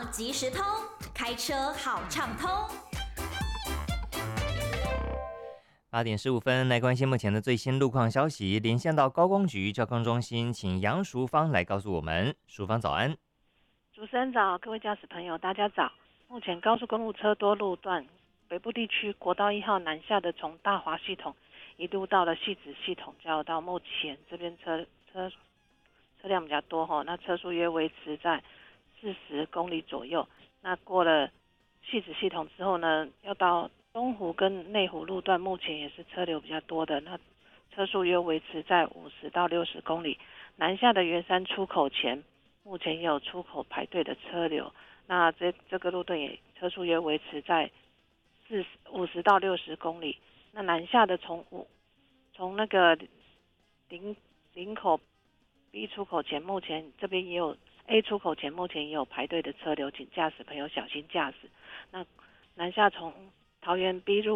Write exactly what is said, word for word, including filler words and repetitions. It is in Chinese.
即时通，开车好畅通。 八点十五分，来关心目前的最新路况消息。连线到高工局交通中心，请杨淑芳来告诉我们。淑芳早安。 主持人早，各位驾驶朋友大家早。目前高速公路车多路段，北部地区国道一号南下的从大华系统一路到了汐止系统交流道，目前这边车车车辆比较多吼，那车速约维持在四十公里左右。那过了汐止系统之后呢，要到东湖跟内湖路段，目前也是车流比较多的，那车速约维持在五十到六十公里。南下的圆山出口前，目前也有出口排队的车流，那这这个路段也车速约维持在四十五十到六十公里。那南下的从五从那个林林口 B 出口前，目前这边也有 A 出口前，目前也有排队的车流，请驾驶朋友小心驾驶。那南下从桃园 B 入